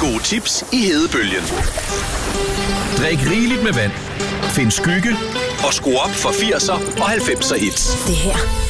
gode tips i Hedebølgen. Drik rigeligt med vand. Find skygge og skru op for 80'er og 90'er hits. Det her